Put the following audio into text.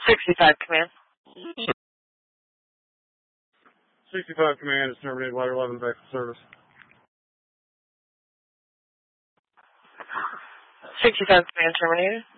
65 command. 65 command is terminated. Ladder 11 back to service. 65 command terminated.